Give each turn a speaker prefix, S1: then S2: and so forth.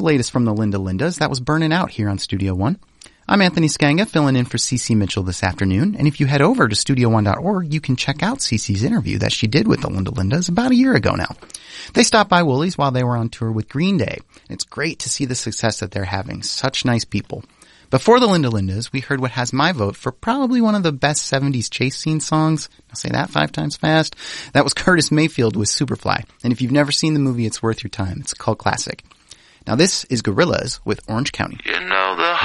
S1: latest from the Linda Lindas. That was Burnin' Out here on Studio One. I'm Anthony Scanga, filling in for Cece Mitchell this afternoon. And if you head over to studio1.org, you can check out Cece's interview that she did with the Linda Lindas about a year ago now. They stopped by Woolies while they were on tour with Green Day. It's great to see the success that they're having. Such nice people. Before the Linda Lindas, we heard what has my vote for probably one of the best 70s chase scene songs. I'll say that 5 times fast. That was Curtis Mayfield with Superfly. And if you've never seen the movie, it's worth your time. It's a cult classic. Now this is Gorillaz with Orange County.
S2: You know the